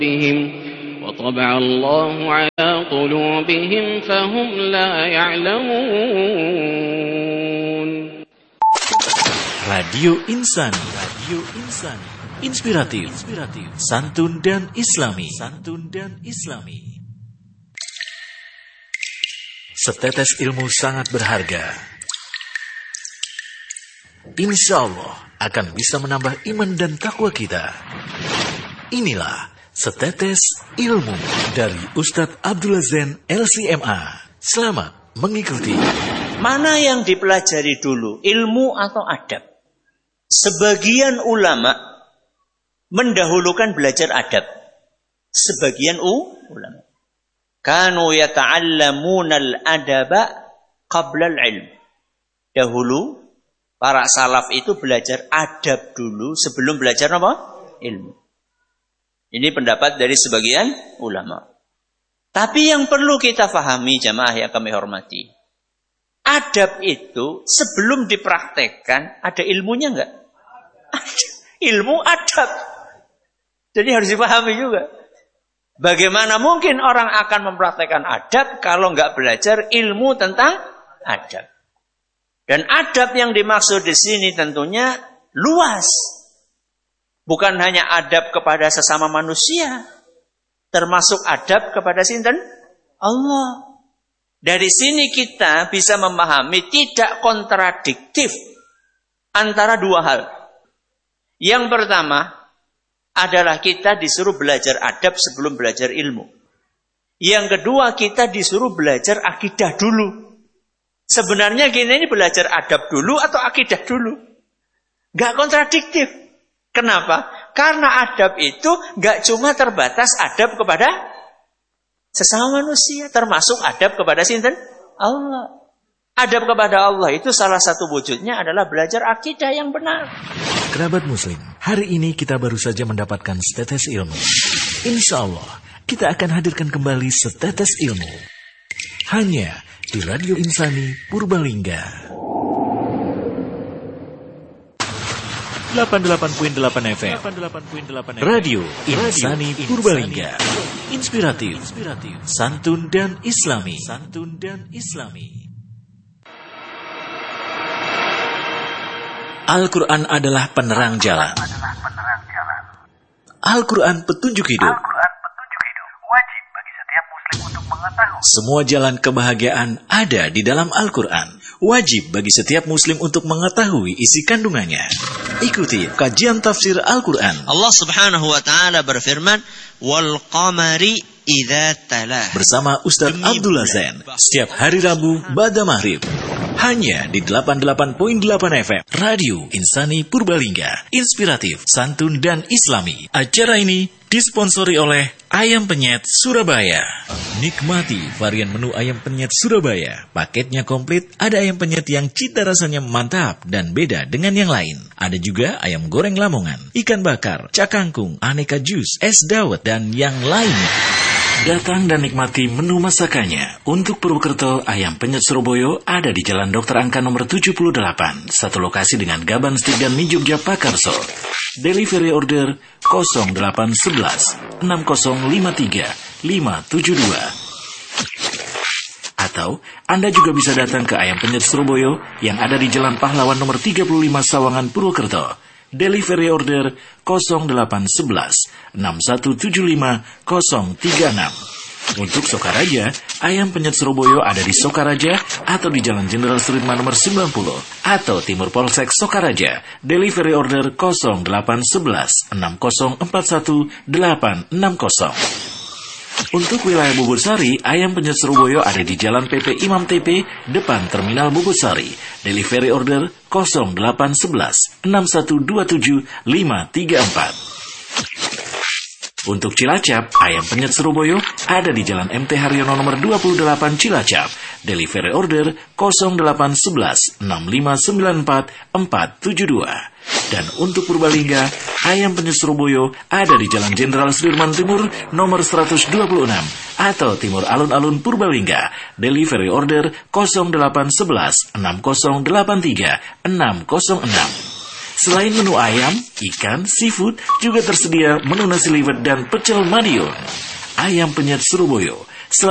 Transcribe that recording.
بهم وطبع الله على قلوبهم فهم لا يعلمون. Radio Insani, inspiratif, santun dan islami. Setetes ilmu sangat berharga. Insya Allah akan bisa menambah iman dan takwa kita. Inilah Setetes Ilmu dari Ustadz Abdullah Zain LCMA. Selamat mengikuti. Mana yang dipelajari dulu, ilmu atau adab? Sebagian ulama mendahulukan belajar adab. Sebagian ulama. Kanu yata'allamuna al-adaba qabla al-ilm. Dahulu para salaf itu belajar adab dulu sebelum belajar apa? Ilmu. Ini pendapat dari sebagian ulama. Tapi yang perlu kita fahami jamaah yang kami hormati. Adab itu sebelum dipraktekkan ada ilmunya enggak? Ilmu adab. Jadi harus dipahami juga. Bagaimana mungkin orang akan mempraktekkan adab kalau enggak belajar ilmu tentang adab. Dan adab yang dimaksud di sini tentunya luas. Bukan hanya adab kepada sesama manusia. Termasuk adab kepada sinten? Allah. Dari sini kita bisa memahami tidak kontradiktif antara dua hal. Yang pertama adalah kita disuruh belajar adab sebelum belajar ilmu. Yang kedua kita disuruh belajar akidah dulu. Sebenarnya kita ini belajar adab dulu atau akidah dulu? Gak kontradiktif. Kenapa? Karena adab itu gak cuma terbatas adab kepada sesama manusia, termasuk adab kepada sinten? Allah. Adab kepada Allah itu salah satu wujudnya adalah belajar akidah yang benar. Kerabat muslim, hari ini kita baru saja mendapatkan setetes ilmu. Insya Allah, kita akan hadirkan kembali setetes ilmu. Hanya di Radio Insani Purbalingga. 88.8 FM Radio Insani Purbalingga. Inspiratif, santun dan islami. Al-Quran adalah penerang jalan. Al-Quran petunjuk hidup. Wajib bagi setiap muslim untuk mengetahui. Semua jalan kebahagiaan ada di dalam Al-Quran. Wajib bagi setiap muslim untuk mengetahui isi kandungannya. Ikuti kajian tafsir Al-Quran. Allah Subhanahu wa taala berfirman, "Wal qamari idza talah." Bersama Ustadz Abdullah Zain setiap hari Rabu ba'da maghrib. Hanya di 88.8 FM Radio Insani Purbalingga. Inspiratif, santun dan islami. Acara ini disponsori oleh Ayam Penyet Surabaya. Nikmati varian menu Ayam Penyet Surabaya. Paketnya komplit, ada ayam penyet yang cita rasanya mantap dan beda dengan yang lain. Ada juga ayam goreng Lamongan, ikan bakar, cakangkung, aneka jus, es dawet, dan yang lainnya. Datang dan nikmati menu masakannya. Untuk Purwokerto, Ayam Penyet Surabaya ada di Jalan Dr. Angka nomor 78. Satu lokasi dengan Gaban Stik dan Mijogja Pakarso. Delivery order 0811 6053 572. Atau Anda juga bisa datang ke Ayam Penyet Surabaya yang ada di Jalan Pahlawan nomor 35 Sawangan Purwokerto. Delivery order 0811 6175 036. Untuk Sokaraja, Ayam Penyet Surabaya ada di Sokaraja atau di Jalan Jenderal Sudirman nomor 90 atau Timur Polsek Sokaraja. Delivery order 0811 6041 860. Untuk wilayah Bubursari, Ayam Penyet Surabaya ada di Jalan PP Imam TP, depan Terminal Bubursari. Delivery order 0811 6127 534. Untuk Cilacap, Ayam Penyet Surabaya ada di Jalan MT Haryono nomor 28 Cilacap. Delivery order 0811 6594 472. Dan untuk Purbalingga, Ayam Penyet Surabaya ada di Jalan Jenderal Sudirman Timur nomor 126 atau Timur Alun-Alun Purbalingga. Delivery order 0811 6083 606. Selain menu ayam, ikan, seafood, juga tersedia menu nasi liwet dan pecel Madiun. Ayam Penyet Surabaya